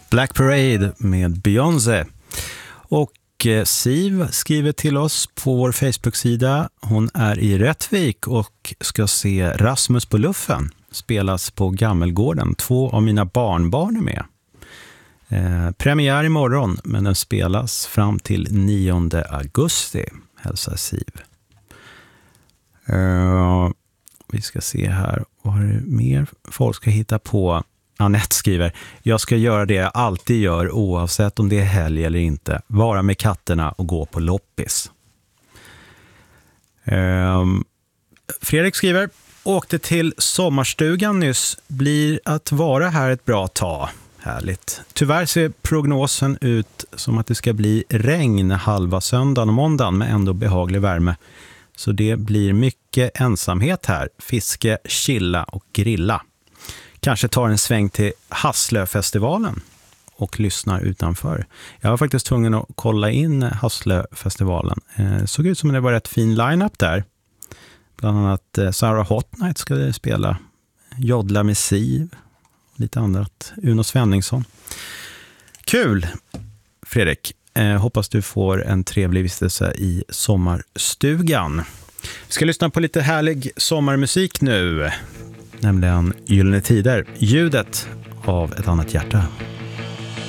Black Parade med Beyoncé. Och Siv skriver till oss på vår Facebook-sida. Hon är i Rättvik och ska se Rasmus på luffen spelas på Gammelgården. 2 av mina barnbarn är med. Premiär imorgon, men den spelas fram till 9 augusti, hälsar Siv. Vi ska se här, vad är det mer folk ska hitta på? Annette skriver, jag ska göra det jag alltid gör oavsett om det är helg eller inte. Vara med katterna och gå på loppis. Fredrik skriver, åkte till sommarstugan nyss, blir att vara här ett bra tag. Härligt. Tyvärr ser prognosen ut som att det ska bli regn halva söndagen och måndagen med ändå behaglig värme. Så det blir mycket ensamhet här. Fiske, chilla och grilla. Kanske tar en sväng till Hasslöfestivalen och lyssnar utanför. Jag var faktiskt tvungen att kolla in Hasslöfestivalen. Såg ut som det var rätt fin line-up där. Bland annat Sarah Hot Night ska spela. Jodla med Siv. Lite annat. Uno Svenningsson. Kul, Fredrik. Hoppas du får en trevlig vistelse i sommarstugan. Vi ska lyssna på lite härlig sommarmusik nu. Nämligen Gyllene Tider. Ljudet av ett annat hjärta.